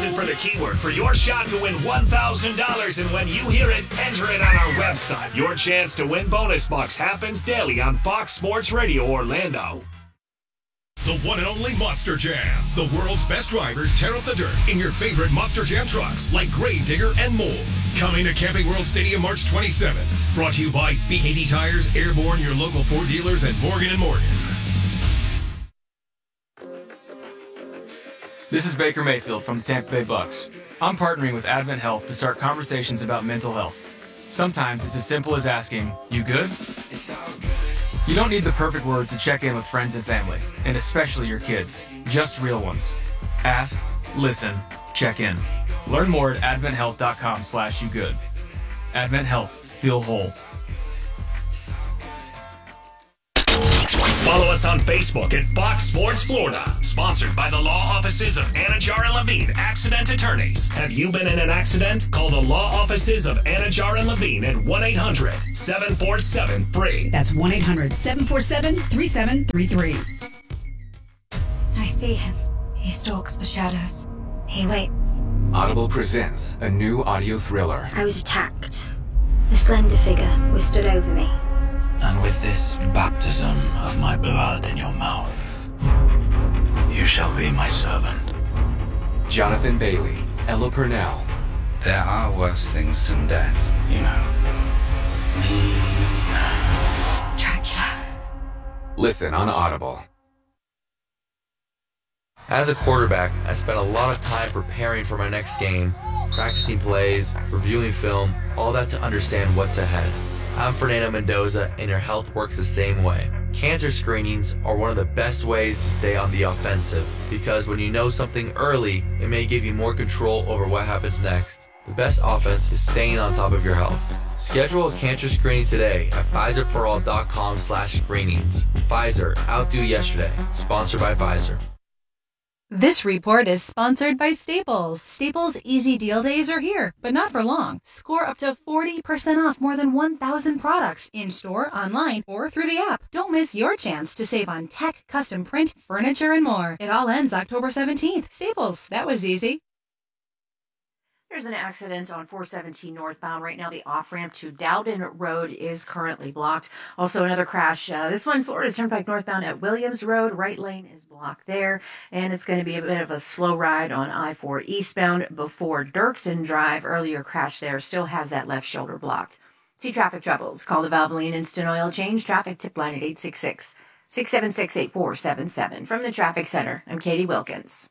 listen for the keyword for your shot to win $1,000. And when you hear it, enter it on our website. Your chance to win bonus bucks happens daily on Fox Sports Radio Orlando. The one and only Monster Jam. The world's best drivers tear up the dirt in your favorite Monster Jam trucks like Gravedigger and more. Coming to Camping World Stadium March 27th. Brought to you by BKD Tires, Airborne, your local Ford dealers, and Morgan & Morgan. This is Baker Mayfield from the Tampa Bay Bucks. I'm partnering with Advent Health to start conversations about mental health. Sometimes it's as simple as asking, "You good?" You don't need the perfect words to check in with friends and family, and especially your kids. Just real ones. Ask, listen, check in. Learn more at adventhealth.com/yougood. Advent Health. Feel whole. Follow us on Facebook at Fox Sports Florida. Sponsored by the law offices of Anajar and Levine, accident attorneys. Have you been in an accident? Call the law offices of Anajar and Levine at 1-800-747-FREE. That's 1-800-747-3733. I see him. He stalks the shadows. He waits. Audible presents a new audio thriller. I was attacked. A slender figure was stood over me. And with this baptism of my blood in your mouth, you shall be my servant. Jonathan Bailey, Ella Purnell. There are worse things than death, you know. Me. Dracula. Listen on Audible. As a quarterback, I spent a lot of time preparing for my next game, practicing plays, reviewing film, all that to understand what's ahead. I'm Fernando Mendoza, and your health works the same way. Cancer screenings are one of the best ways to stay on the offensive, because when you know something early, it may give you more control over what happens next. The best offense is staying on top of your health. Schedule a cancer screening today at PfizerForAll.com/screenings. Pfizer, outdo yesterday. Sponsored by Pfizer. This report is sponsored by Staples. Staples Easy Deal Days are here, but not for long. Score up to 40% off more than 1,000 products in-store, online, or through the app. Don't miss your chance to save on tech, custom print, furniture, and more. It all ends October 17th. Staples. That was easy. There's an accident on 417 northbound. Right now, the off-ramp to Dowden Road is currently blocked. Also, another crash. This one, Florida Turnpike northbound at Williams Road. Right lane is blocked there. And it's going to be a bit of a slow ride on I-4 eastbound before Dirksen Drive. Earlier crash there still has that left shoulder blocked. See traffic troubles. Call the Valvoline Instant Oil Change traffic tip line at 866-676-8477. From the Traffic Center, I'm Katie Wilkins.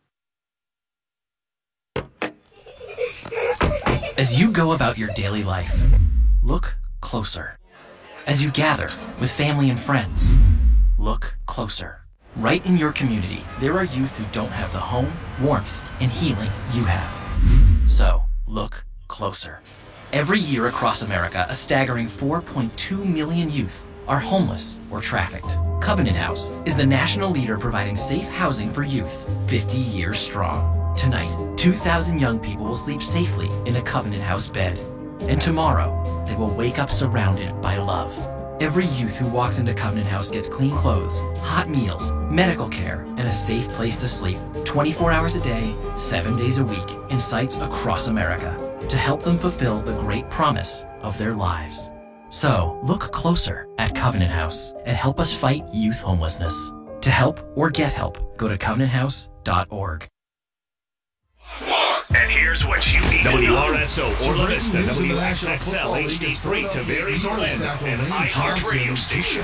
As you go about your daily life, look closer. As you gather with family and friends, look closer. Right in your community, there are youth who don't have the home, warmth, and healing you have. So, look closer. Every year across America, a staggering 4.2 million youth are homeless or trafficked. Covenant House is the national leader providing safe housing for youth, 50 years strong. Tonight, 2,000 young people will sleep safely in a Covenant House bed. And tomorrow, they will wake up surrounded by love. Every youth who walks into Covenant House gets clean clothes, hot meals, medical care, and a safe place to sleep 24 hours a day, 7 days a week in sites across America to help them fulfill the great promise of their lives. So, look closer at Covenant House and help us fight youth homelessness. To help or get help, go to covenanthouse.org. And here's what you need. WRSO Orla Vista, WXXL HD3 Tavares Orlando, and iHeartRadio station.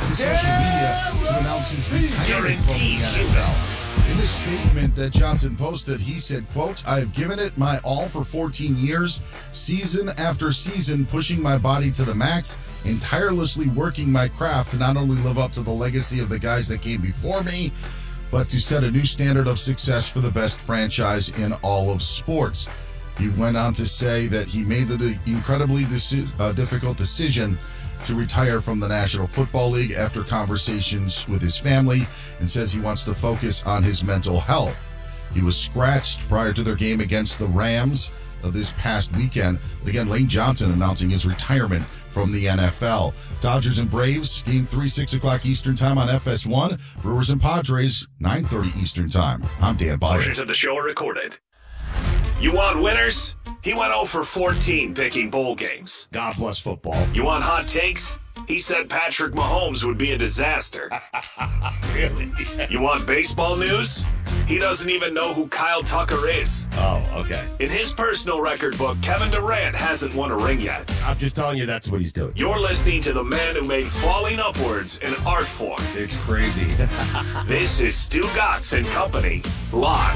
Guaranteed you know. In this statement that Johnson posted, he said, quote, "I have given it my all for 14 years, season after season, pushing my body to the max and tirelessly working my craft to not only live up to the legacy of the guys that came before me, but to set a new standard of success for the best franchise in all of sports." He went on to say that he made the incredibly difficult decision to retire from the National Football League after conversations with his family, and says he wants to focus on his mental health. He was scratched prior to their game against the Rams this past weekend. Again, Lane Johnson announcing his retirement from the NFL. Dodgers and Braves, Game 3, 6 o'clock Eastern Time on FS1. Brewers and Padres, 9:30 Eastern Time. I'm Dan Byer. Portions of the show are recorded. You want winners? He went 0 for 14 picking bowl games. God bless football. You want hot takes? He said Patrick Mahomes would be a disaster. Really? You want baseball news? He doesn't even know who Kyle Tucker is. Oh, okay. In his personal record book, Kevin Durant hasn't won a ring yet. I'm just telling you that's what he's doing. You're listening to the man who made falling upwards an art form. It's crazy. This is Stu Gatz and Company, live.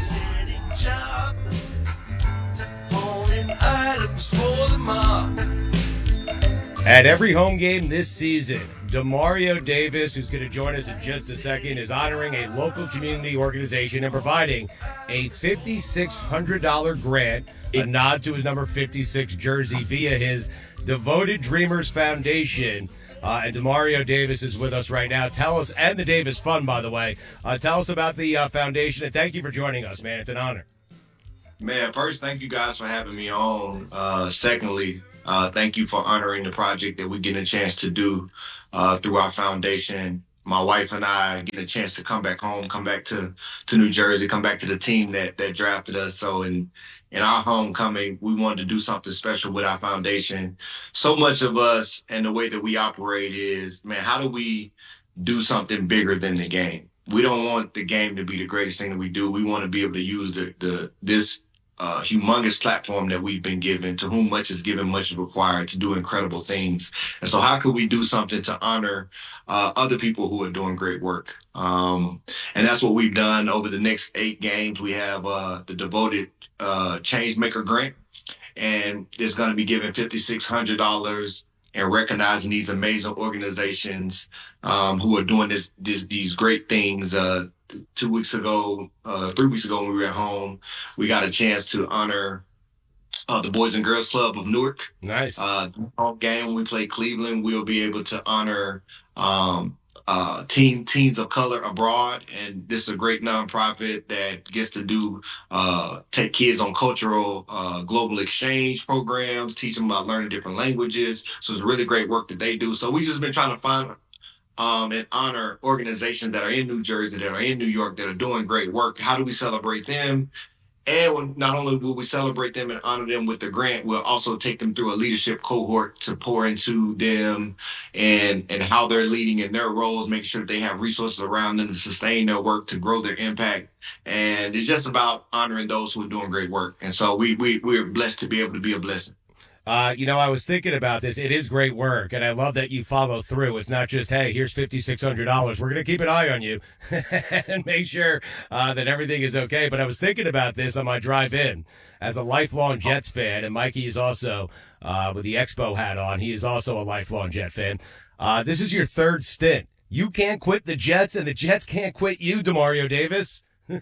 At every home game this season, Demario Davis, who's going to join us in just a second, is honoring a local community organization and providing a $5,600 grant, a nod to his number 56 jersey via his Devoted Dreamers Foundation. And Demario Davis is with us right now. Tell us, and the Davis Fund, by the way, tell us about the foundation, and thank you for joining us, man. It's an honor. Man, first, thank you guys for having me on. Secondly, thank you for honoring the project that we get a chance to do through our foundation. My wife and I get a chance to come back home, come back to New Jersey, come back to the team that drafted us. So in our homecoming, we wanted to do something special with our foundation. So much of us and the way that we operate is, man, how do we do something bigger than the game? We don't want the game to be the greatest thing that we do. We want to be able to use this humongous platform that we've been given, to whom much is given, much is required, to do incredible things. And so how could we do something to honor other people who are doing great work? And that's what we've done. Over the next 8 games, we have the Devoted Changemaker Grant, and it's going to be given $5,600 and recognizing these amazing organizations who are doing these great things. 3 weeks ago, when we were at home, we got a chance to honor the Boys and Girls Club of Newark. Nice. Home game when we play Cleveland, we'll be able to honor teens of color abroad, and this is a great nonprofit that gets to do take kids on cultural global exchange programs, teach them about learning different languages. So it's really great work that they do. So we've just been trying to find and honor organizations that are in New Jersey, that are in New York, that are doing great work. How do we celebrate them? And not only will we celebrate them and honor them with the grant, we'll also take them through a leadership cohort to pour into them and how they're leading in their roles, make sure that they have resources around them to sustain their work, to grow their impact. And it's just about honoring those who are doing great work. And so we're blessed to be able to be a blessing. I was thinking about this. It is great work, and I love that you follow through. It's not just, hey, here's $5,600. We're going to keep an eye on you and make sure that everything is okay. But I was thinking about this on my drive in as a lifelong Jets fan, and Mikey is also, with the Expo hat on, he is also a lifelong Jet fan. This is your 3rd stint. You can't quit the Jets, and the Jets can't quit you, Demario Davis.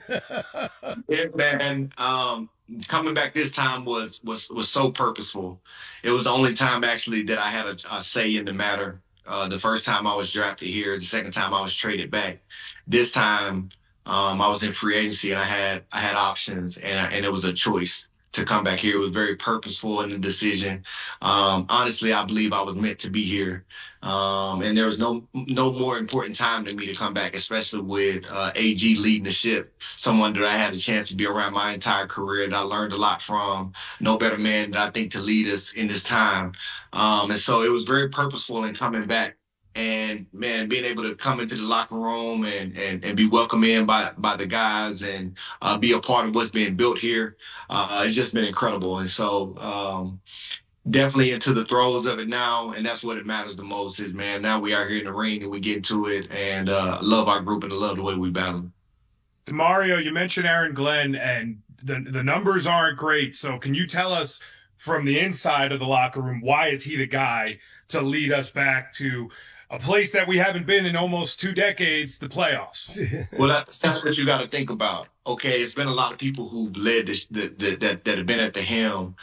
Yeah, man. Coming back this time was so purposeful. It was the only time actually that I had a say in the matter. The first time I was drafted here, the second time I was traded back. This time I was in free agency and I had options and it was a choice to come back here. It was very purposeful in the decision. Honestly, I believe I was meant to be here. And there was no more important time than me to come back, especially with AG leading the ship, someone that I had a chance to be around my entire career, that I learned a lot from. No better man than I think to lead us in this time. And so it was very purposeful in coming back. And man, being able to come into the locker room and be welcomed in by the guys and be a part of what's being built here, it's just been incredible. And so definitely into the throes of it now, and that's what it matters the most is, man, now we are here in the ring and we get into it, and love our group and love the way we battle. Mario, you mentioned Aaron Glenn, and the numbers aren't great, so can you tell us from the inside of the locker room, why is he the guy to lead us back to a place that we haven't been in almost 2 decades, the playoffs? Well, that's what you got to think about. Okay, it's been a lot of people who've led this, that have been at the helm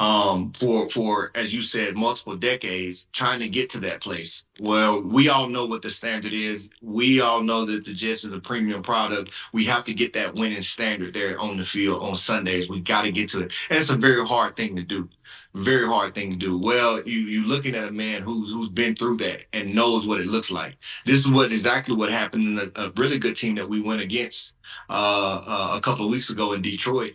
for, as you said, multiple decades, trying to get to that place. Well, we all know what the standard is. We all know that the Jets is a premium product. We have to get that winning standard there on the field on Sundays. We got to get to it. And it's a very hard thing to do. Very hard thing to do. Well, you looking at a man who's been through that and knows what it looks like. This is exactly what happened in a really good team that we went against a couple of weeks ago in Detroit.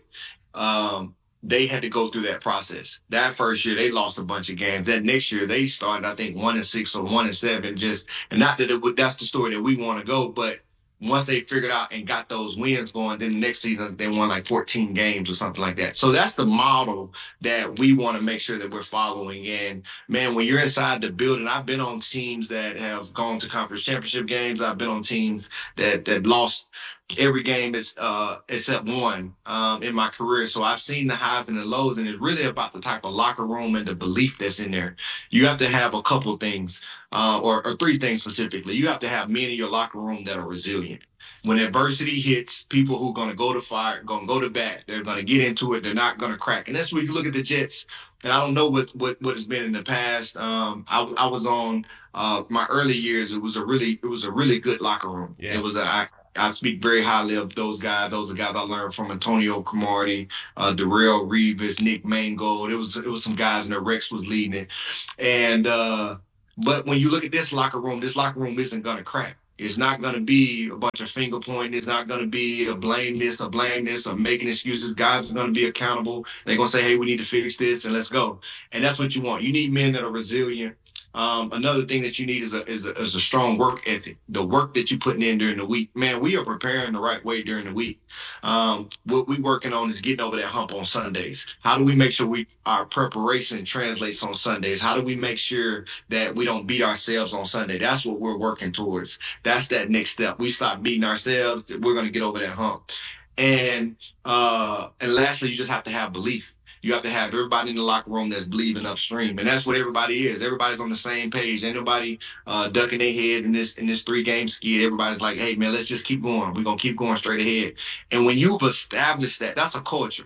they had to go through that process. That first year, they lost a bunch of games. That next year, they started, I think, 1-6 or 1-7. And not that that's the story that we want to go, but once they figured out and got those wins going, then the next season they won like 14 games or something like that. So that's the model that we want to make sure that we're following. And man, when you're inside the building, I've been on teams that have gone to conference championship games. I've been on teams that lost every game except one in my career. So I've seen the highs and the lows, and it's really about the type of locker room and the belief that's in there. You have to have a couple things, or three things specifically. You have to have men in your locker room that are resilient. When adversity hits, people who are going to go to fire, going to go to bat, they're going to get into it. They're not going to crack. And that's when you look at the Jets. And I don't know what has been in the past. I was on my early years. It was a really good locker room. Yeah. It was I speak very highly of those guys. Those are guys I learned from: Antonio Cromartie, Darrelle Revis, Nick Mangold. It was some guys in there. Rex was leading it. And but when you look at this locker room isn't going to crack. It's not going to be a bunch of finger pointing. It's not going to be a blame this, or making excuses. Guys are going to be accountable. They're going to say, hey, we need to fix this, and let's go. And that's what you want. You need men that are resilient. Another thing that you need is a strong work ethic. The work that you're putting in during the week. Man, we are preparing the right way during the week. What we're working on is getting over that hump on Sundays. How do we make sure our preparation translates on Sundays? How do we make sure that we don't beat ourselves on Sunday? That's what we're working towards. That's that next step. We stop beating ourselves. We're going to get over that hump. And lastly, you just have to have belief. You have to have everybody in the locker room that's believing upstream. And that's what everybody is. Everybody's on the same page. Ain't nobody ducking their head in this 3-game skid. Everybody's like, hey, man, let's just keep going. We're going to keep going straight ahead. And when you've established that, that's a culture.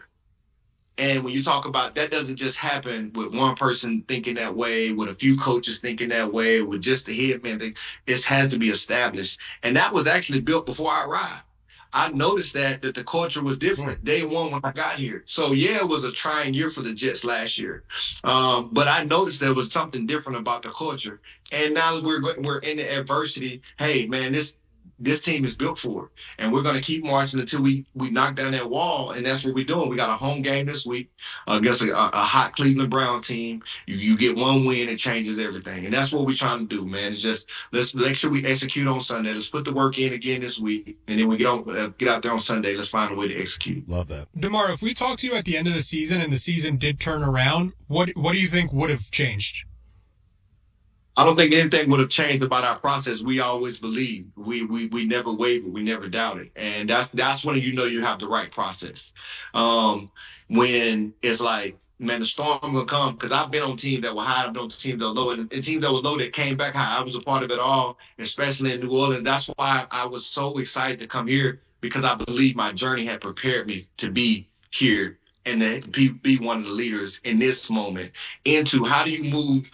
And when you talk about that, doesn't just happen with one person thinking that way, with a few coaches thinking that way, with just the head man thing. It has to be established. And that was actually built before I arrived. I noticed that the culture was different day one when I got here. So, yeah, it was a trying year for the Jets last year. But I noticed there was something different about the culture. And now we're in the adversity. Hey, man, this team is built for it. And we're going to keep marching until we knock down that wall. And that's what we're doing. We got a home game this week against a hot Cleveland Brown team. You get one win, it changes everything. And that's what we're trying to do, man. It's just, let's make sure we execute on Sunday. Let's put the work in again this week. And then we get out there on Sunday. Let's find a way to execute. Love that. DeMar, if we talk to you at the end of the season and the season did turn around, what do you think would have changed? I don't think anything would have changed about our process. We always believed. We never wavered. We never doubted. And that's when you know you have the right process. When it's like, man, the storm will come. Because I've been on teams that were high. I've been on teams that were low. And teams that were low that came back high. I was a part of it all, especially in New Orleans. That's why I was so excited to come here, because I believe my journey had prepared me to be here and to be one of the leaders in this moment. Into how do you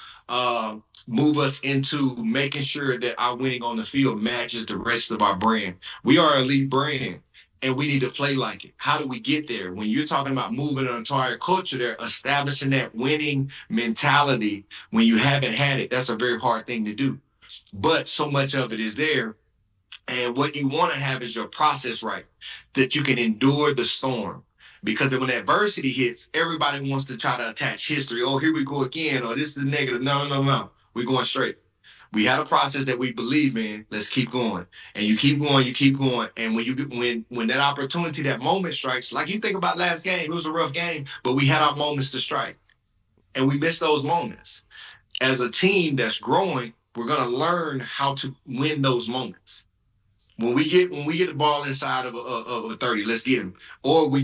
move us into making sure that our winning on the field matches the rest of our brand. We are an elite brand, and we need to play like it. How do we get there? When you're talking about moving an entire culture there, establishing that winning mentality when you haven't had it, that's a very hard thing to do. But so much of it is there. And what you want to have is your process right, that you can endure the storm. Because when adversity hits, everybody wants to try to attach history. Oh, here we go again, or this is the negative. No. We're going straight. We had a process that we believe in. Let's keep going. And you keep going. And when that opportunity, that moment strikes, like you think about last game, it was a rough game, but we had our moments to strike. And we missed those moments. As a team that's growing, we're going to learn how to win those moments. When we get the ball inside of a 30, let's get him. Or we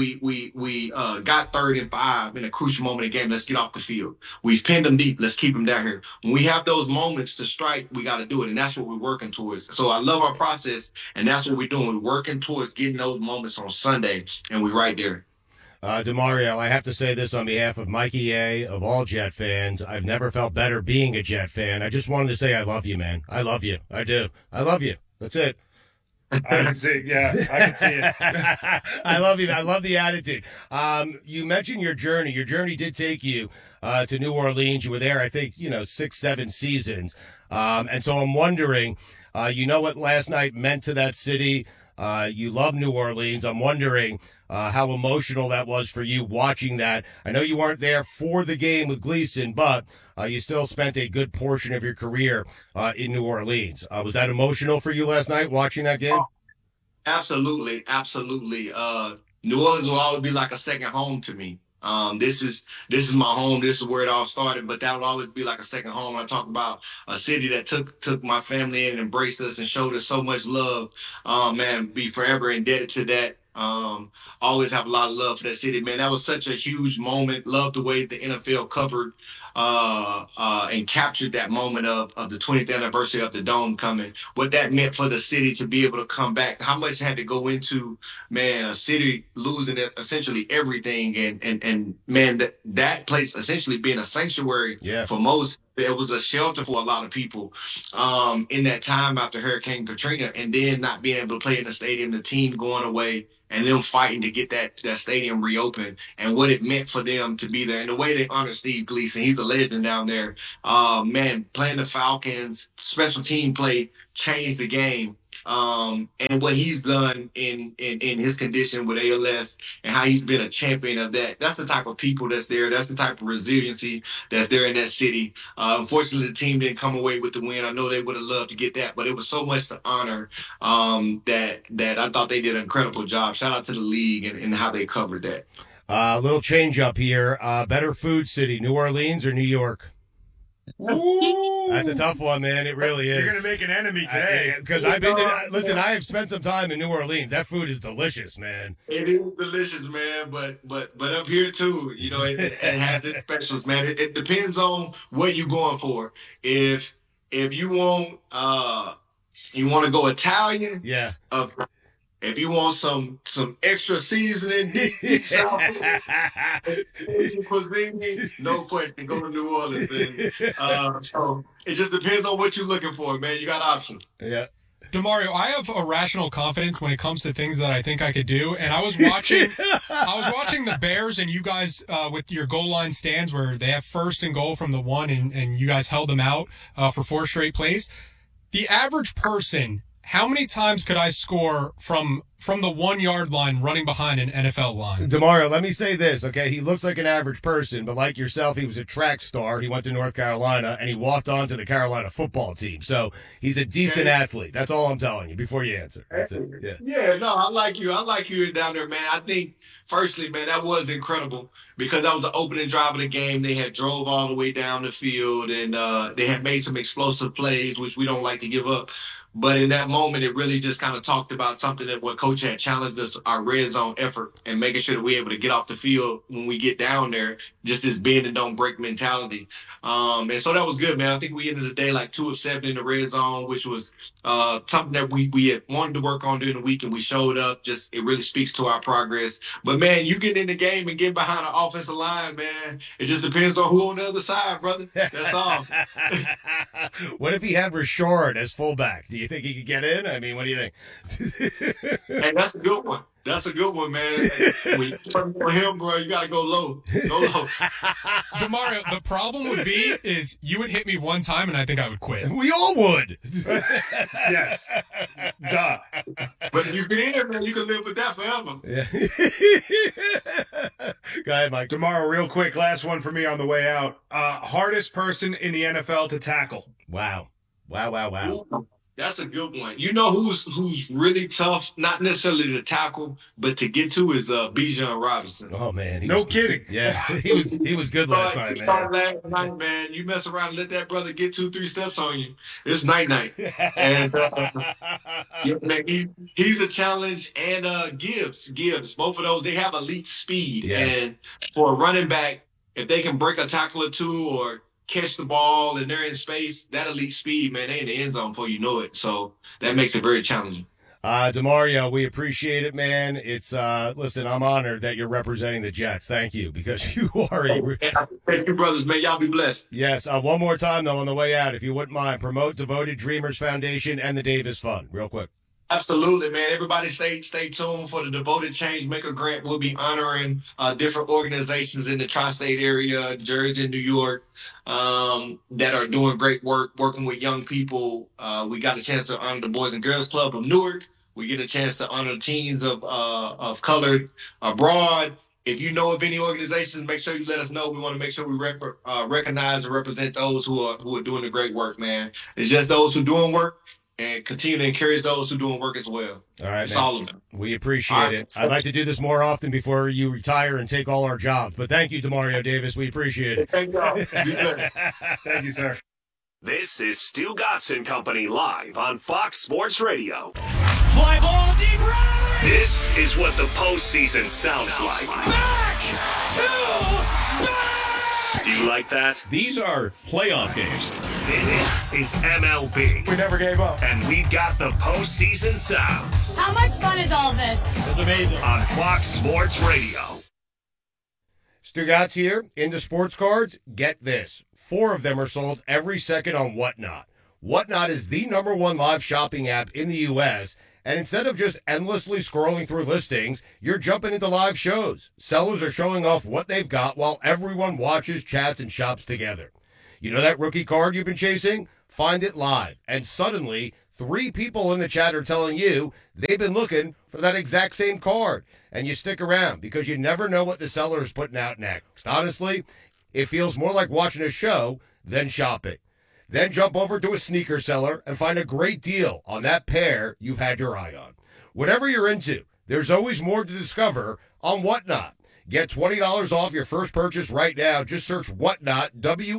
got 3rd and 5 in a crucial moment in the game. Let's get off the field. We've pinned them deep. Let's keep them down here. When we have those moments to strike, we got to do it, and that's what we're working towards. So I love our process, and that's what we're doing. We're working towards getting those moments on Sunday, and we're right there. DeMario, I have to say this on behalf of Mikey A, of all Jet fans. I've never felt better being a Jet fan. I just wanted to say I love you, man. I love you. I do. I love you. That's it. I can see it. Yeah, I can see it. I love you. I love the attitude. You mentioned your journey. Your journey did take you to New Orleans. You were there, I think, 6-7 seasons. And so I'm wondering, what last night meant to that city. You love New Orleans. I'm wondering how emotional that was for you watching that. I know you weren't there for the game with Gleason, but you still spent a good portion of your career in New Orleans. Was that emotional for you last night watching that game? Absolutely, absolutely. New Orleans will always be like a second home to me. This is my home. This is where it all started. But that will always be like a second home. I talk about a city that took my family in, embraced us, and showed us so much love. Man, be forever indebted to that. Always have a lot of love for that city, man. That was such a huge moment. Love the way the NFL covered and captured that moment of the 20th anniversary of the Dome coming. What that meant for the city to be able to come back. How much had to go into, man, a city losing essentially everything, and man, that place essentially being a sanctuary for most. It was a shelter for a lot of people in that time after Hurricane Katrina, and then not being able to play in the stadium, the team going away, and them fighting to get that stadium reopened, and what it meant for them to be there, and the way they honored Steve Gleason. He's a legend down there. Man, playing the Falcons, special team play changed the game. And what he's done in his condition with ALS, and how he's been a champion of that. That's the type of people that's there. That's the type of resiliency that's there in that city. Unfortunately, the team didn't come away with the win. I know they would have loved to get that, but it was so much to honor that I thought they did an incredible job. Shout out to the league and how they covered that. A little change up here. Better food city, New Orleans or New York? Ooh. That's a tough one, man. It really is. You're going to make an enemy today. Because I've been listen, I have spent some time in New Orleans. That food is delicious, man. It is delicious, man. But up here, too, you know, it has its specials, man. It depends on what you're going for. If you want to go Italian, if you want some extra seasoning, deep South cuisine, no question, go to New Orleans. And, so it just depends on what you're looking for, man. You got options. Yeah. DeMario, I have irrational confidence when it comes to things that I think I could do. And I was watching the Bears and you guys with your goal line stands where they have first and goal from the 1 and you guys held them out for 4 straight plays. The average person, how many times could I score from the 1 yard line running behind an NFL line? DeMario, let me say this, okay? He looks like an average person, but like yourself, he was a track star. He went to North Carolina, and he walked on to the Carolina football team. So he's a decent athlete. That's all I'm telling you before you answer. That's it. Yeah, no, I like you. I like you down there, man. I think, firstly, man, that was incredible because that was the opening drive of the game. They had drove all the way down the field, and they had made some explosive plays, which we don't like to give up. But in that moment, it really just kind of talked about something that what Coach had challenged us, our red zone effort, and making sure that we're able to get off the field when we get down there, just this bend and don't break mentality. And so that was good, man. I think we ended the day like 2 of 7 in the red zone, which was something that we had wanted to work on during the week, and we showed up. Just it really speaks to our progress. But, man, you get in the game and get behind an offensive line, man, it just depends on who on the other side, brother. That's all. What if he had Rashard as fullback? Do you think he could get in? I mean, what do you think? Hey, that's a good one. That's a good one, man. When you work for him, bro, you got to go low. Go low. DeMario, the problem would be is you would hit me one time and I think I would quit. We all would. Yes. Duh. But if you get in there, man, you can live with that forever. Yeah. Go ahead, Mike. Tomorrow, real quick, last one for me on the way out. Hardest person in the NFL to tackle. Wow. Wow. That's a good one. You know who's really tough, not necessarily to tackle, but to get to is Bijan Robinson. Oh man, no kidding. Yeah, he was good last night, man. Last night, man. You mess around and let that brother get 2-3 steps on you. It's night. And yeah, man, he's a challenge. And Gibbs, both of those, they have elite speed. Yes. And for a running back, if they can break a tackle or two or catch the ball and they're in space, that elite speed, man, they in the end zone before you know it. So that makes it very challenging. DeMario, we appreciate it, man. It's listen, I'm honored that you're representing the Jets. Thank you, because you are Thank you, brothers, man. Y'all be blessed. Yes. One more time though on the way out, if you wouldn't mind, promote Devoted Dreamers Foundation and the Davis Fund, real quick. Absolutely, man. Everybody stay tuned for the Devoted Changemaker Grant. We'll be honoring different organizations in the tri-state area, Jersey and New York, that are doing great work, working with young people. We got a chance to honor the Boys and Girls Club of Newark, We get a chance to honor teams of color abroad. If you know of any organizations, make sure you let us know. We want to make sure we recognize and represent those who are doing the great work, man. It's just those who are doing work, and continue to encourage those who are doing work as well. All right, it's man. all of them. We appreciate it. I'd like to do this more often before you retire and take all our jobs. But thank you, Demario Davis. We appreciate it. Thank you. Thank you, sir. This is Stu Gotts & Company live on Fox Sports Radio. Fly ball deep right. This is what the postseason sounds like. Back to back. Do you like that? These are playoff games. This is MLB. We never gave up. And we've got the postseason sounds. How much fun is all this? It's amazing. On Fox Sports Radio. Stu Gotts here. Into sports cards? Get this. 4 of them are sold every second on Whatnot. Whatnot is the #1 live shopping app in the U.S., and instead of just endlessly scrolling through listings, you're jumping into live shows. Sellers are showing off what they've got while everyone watches, chats, and shops together. You know that rookie card you've been chasing? Find it live, and suddenly 3 people in the chat are telling you they've been looking for that exact same card. And you stick around because you never know what the seller is putting out next. Honestly, it feels more like watching a show than shopping. Then jump over to a sneaker seller and find a great deal on that pair you've had your eye on. Whatever you're into, there's always more to discover on Whatnot. Get $20 off your first purchase right now. Just search Whatnot,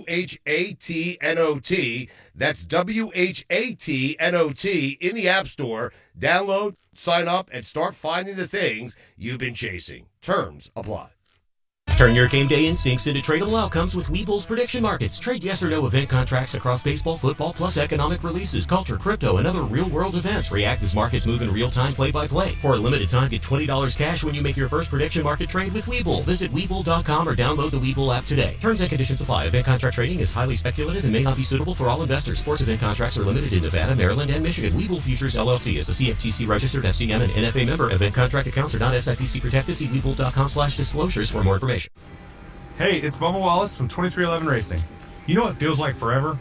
WHATNOT. That's WHATNOT in the App Store. Download, sign up, and start finding the things you've been chasing. Terms apply. Turn your game day instincts into tradable outcomes with Webull's prediction markets. Trade yes or no event contracts across baseball, football, plus economic releases, culture, crypto, and other real-world events. React as markets move in real time, play-by-play. For a limited time, get $20 cash when you make your first prediction market trade with Webull. Visit Webull.com or download the Webull app today. Terms and conditions apply. Event contract trading is highly speculative and may not be suitable for all investors. Sports event contracts are limited in Nevada, Maryland, and Michigan. Webull Futures LLC is a CFTC registered FCM and NFA member. Event contract accounts are not SIPC protected. See Webull.com/disclosures for more information. Hey, it's Bubba Wallace from 2311 Racing. You know what feels like forever?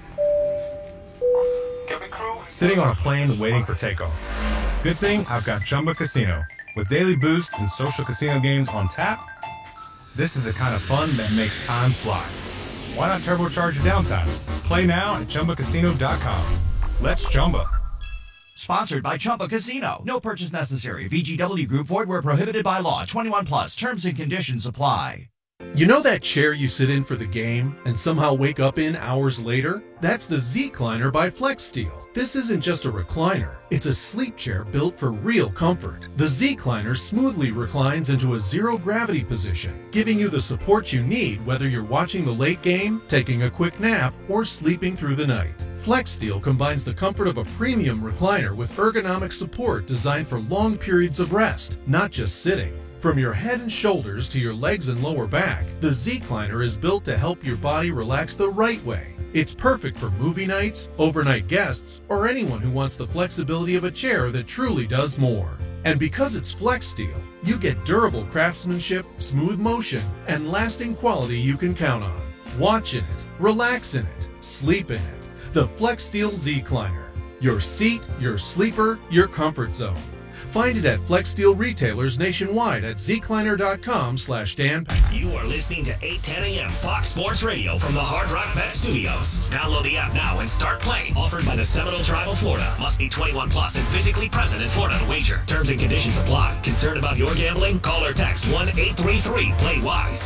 Sitting on a plane waiting for takeoff. Good thing I've got Chumba Casino. With daily boost and social casino games on tap, this is the kind of fun that makes time fly. Why not turbocharge your downtime? Play now at ChumbaCasino.com. Let's Chumba. Sponsored by Chumba Casino. No purchase necessary. VGW Group. Void where prohibited by law. 21 plus. Terms and conditions apply. You know that chair you sit in for the game and somehow wake up in hours later? That's the Z-Cliner by FlexSteel. This isn't just a recliner. It's a sleep chair built for real comfort. The Z-Cliner smoothly reclines into a zero-gravity position, giving you the support you need whether you're watching the late game, taking a quick nap, or sleeping through the night. FlexSteel combines the comfort of a premium recliner with ergonomic support designed for long periods of rest, not just sitting. From your head and shoulders to your legs and lower back, the Z-Cliner is built to help your body relax the right way. It's perfect for movie nights, overnight guests, or anyone who wants the flexibility of a chair that truly does more. And because it's FlexSteel, you get durable craftsmanship, smooth motion, and lasting quality you can count on. Watch in it, relax in it, sleep in it. The FlexSteel Z-Cliner. Your seat, your sleeper, your comfort zone. Find it at FlexSteel retailers nationwide at zcliner.com/Dan. You are listening to 8:10 a.m. Fox Sports Radio from the Hard Rock Bet Studios. Download the app now and start playing. Offered by the Seminole Tribe of Florida. Must be 21 plus and physically present in Florida to wager. Terms and conditions apply. Concerned about your gambling? Call or text 1-833-PLAY-WISE.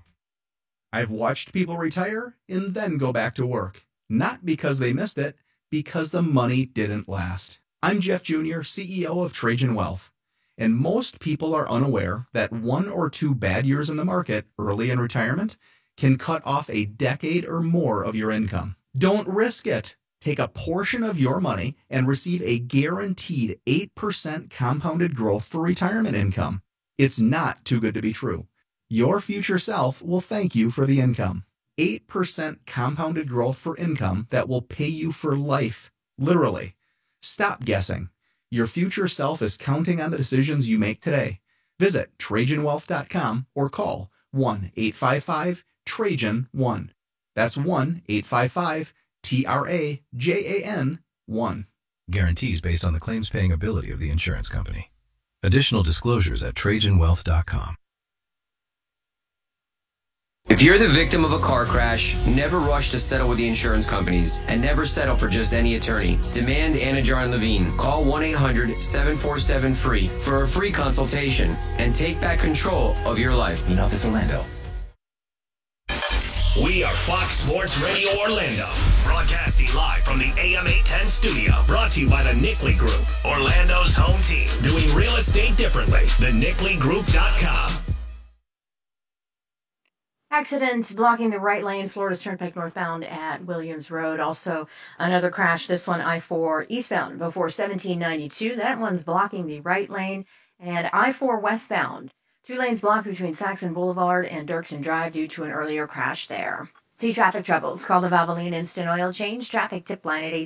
I've watched people retire and then go back to work. Not because they missed it, because the money didn't last. I'm Jeff Jr., CEO of Trajan Wealth, and most people are unaware that 1 or 2 bad years in the market early in retirement can cut off a decade or more of your income. Don't risk it. Take a portion of your money and receive a guaranteed 8% compounded growth for retirement income. It's not too good to be true. Your future self will thank you for the income. 8% compounded growth for income that will pay you for life, literally. Stop guessing. Your future self is counting on the decisions you make today. Visit TrajanWealth.com or call 1-855-TRAJAN-1. That's 1-855-TRAJAN-1. Guarantees based on the claims-paying ability of the insurance company. Additional disclosures at TrajanWealth.com. If you're the victim of a car crash, never rush to settle with the insurance companies and never settle for just any attorney. Demand Anajar and Levine. Call 1-800-747-FREE for a free consultation and take back control of your life. Mean Office Orlando. We are Fox Sports Radio Orlando, broadcasting live from the AM 810 studio, brought to you by the Nickley Group, Orlando's home team, doing real estate differently. TheNickleyGroup.com. Accident blocking the right lane, Florida's Turnpike northbound at Williams Road. Also, another crash, this one I-4 eastbound before 1792. That one's blocking the right lane. And I-4 westbound, 2 lanes blocked between Saxon Boulevard and Dirksen Drive due to an earlier crash there. See traffic troubles? Call the Valvoline Instant Oil Change traffic tip line at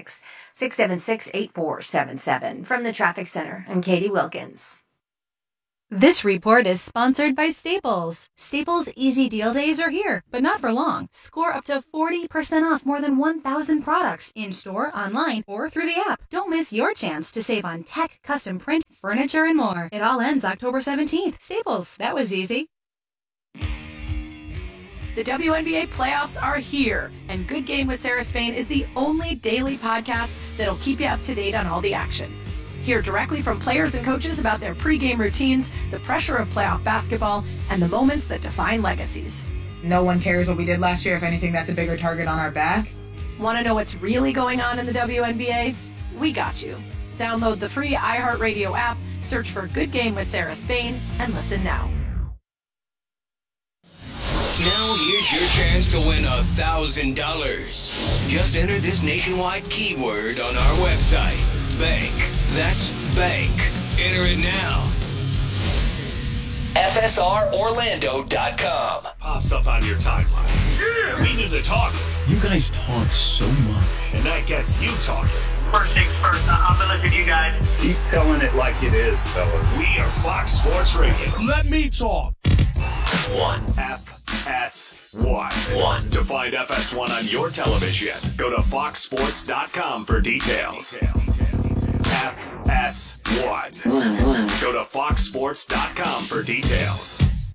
866-676-8477. From the Traffic Center, I'm Katie Wilkins. This report is sponsored by Staples. Staples Easy Deal Days are here, but not for long. Score up to 40% off more than 1,000 products in-store, online, or through the app. Don't miss your chance to save on tech, custom print, furniture, and more. It all ends October 17th. Staples, that was easy. The WNBA playoffs are here, and Good Game with Sarah Spain is the only daily podcast that'll keep you up to date on all the action. Hear directly from players and coaches about their pregame routines, the pressure of playoff basketball, and the moments that define legacies. No one cares what we did last year. If anything, that's a bigger target on our back. Want to know what's really going on in the WNBA? We got you. Download the free iHeartRadio app, search for Good Game with Sarah Spain, and listen now. Now here's your chance to win $1,000. Just enter this nationwide keyword on our website. Bank. That's bank. Enter it now. FSROrlando.com. Pops up on your timeline. Yeah. We do the talking. You guys talk so much. And that gets you talking. First things first, I'll be listening to you guys. Keep telling it like it is, fellas. We are Fox Sports Radio. Let me talk. 1. FS1. To find FS1 on your television, go to foxsports.com for details. FS1. Go to foxsports.com for details.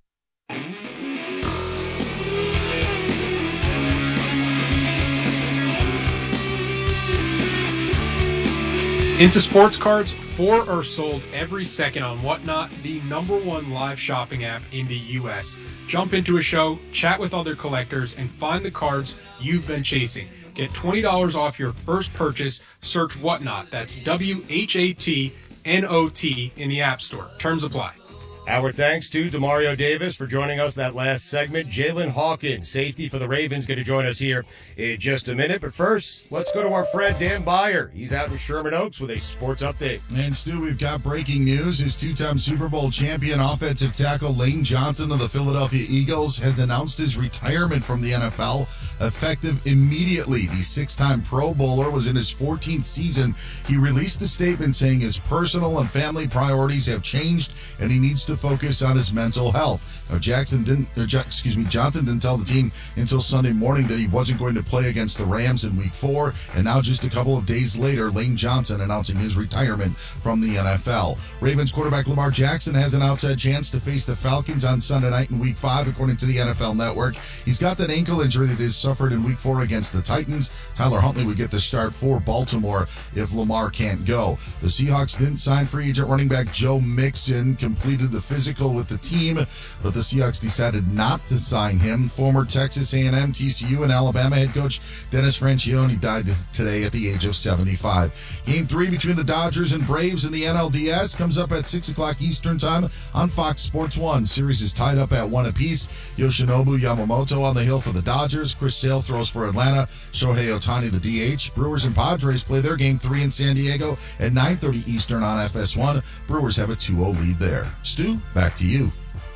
Into sports cards, 4 are sold every second on Whatnot, the #1 live shopping app in the U.S. Jump into a show, chat with other collectors, and find the cards you've been chasing. Get $20 off your first purchase. Search Whatnot. That's WHATNOT in the App Store. Terms apply. Our thanks to Demario Davis for joining us that last segment. Jalen Hawkins, safety for the Ravens, going to join us here in just a minute. But first, let's go to our friend Dan Beyer. He's out in Sherman Oaks with a sports update. And Stu, we've got breaking news. His 2-time Super Bowl champion offensive tackle Lane Johnson of the Philadelphia Eagles has announced his retirement from the NFL, effective immediately. The 6-time Pro Bowler was in his 14th season. He released a statement saying his personal and family priorities have changed and he needs to focus on his mental health. Now, Johnson didn't tell the team until Sunday morning that he wasn't going to play against the Rams in Week 4, and now just a couple of days later, Lane Johnson announcing his retirement from the NFL. Ravens quarterback Lamar Jackson has an outside chance to face the Falcons on Sunday night in Week 5, according to the NFL Network. He's got that ankle injury that he suffered in Week 4 against the Titans. Tyler Huntley would get the start for Baltimore if Lamar can't go. The Seahawks didn't sign free agent running back Joe Mixon, completed the physical with the team, but the Seahawks decided not to sign him. Former Texas A&M, TCU, and Alabama head coach Dennis Franchione died today at the age of 75. Game 3 between the Dodgers and Braves in the NLDS comes up at 6 o'clock Eastern Time on Fox Sports 1. Series is tied up at 1 apiece. Yoshinobu Yamamoto on the hill for the Dodgers. Chris Sale throws for Atlanta. Shohei Ohtani the DH. Brewers and Padres play their Game 3 in San Diego at 9:30 Eastern on FS1. Brewers have a 2-0 lead there. Stu, back to you.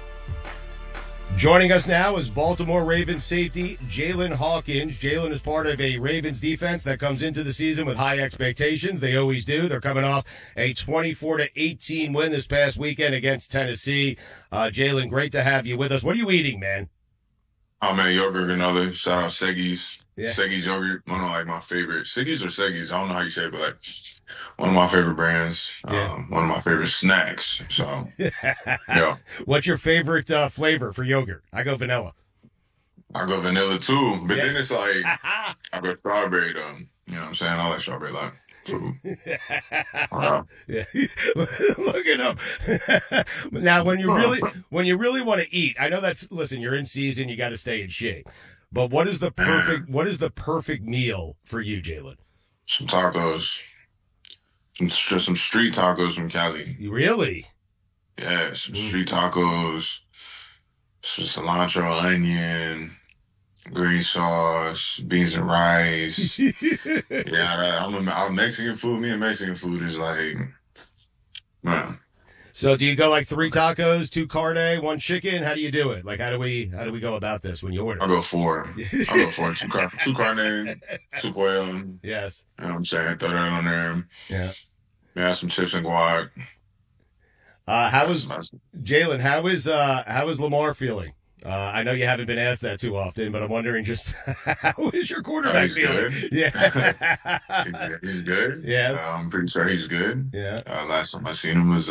Joining us now is Baltimore Ravens safety Jalen Hawkins. Jalen is part of a Ravens defense that comes into the season with high expectations. They always do. They're coming off a 24-18 win this past weekend against Tennessee. Jalen, great to have you with us. What are you eating, man? Oh man, yogurt granola. Shout out Seggi's. Yeah. Seggi's yogurt, one of like my favorite. Siggi's or Seggi's, I don't know how you say it, but like one of my favorite brands. One of my favorite snacks. So yeah. What's your favorite flavor for yogurt? I go vanilla. I go vanilla too, but Yeah. then it's like I go strawberry though. You know what I'm saying? I like strawberry like food. Yeah. Look at him. Now, when you really want to eat, I know listen, you're in season, you got to stay in shape. But what is the perfect meal for you, Jalen? Some tacos. Some street tacos from Cali. Really? Yeah, some street tacos, some cilantro, onion, green sauce, beans and rice. Yeah, I'm Mexican food. Me and Mexican food is like, man. So do you go like 3 tacos, 2 carne, 1 chicken? How do you do it? Like, how do we go about this when you order? I go 4. 2 carne, 2 pollo. Yes. You know what I'm saying? Throw that on there. Yeah. Yeah, some chips and guac. Jalen? How is Lamar feeling? I know you haven't been asked that too often, but I'm wondering just how is your quarterback feeling? Good. Yeah. He's good. Yes. I'm pretty sure he's good. Yeah. Last time I seen him was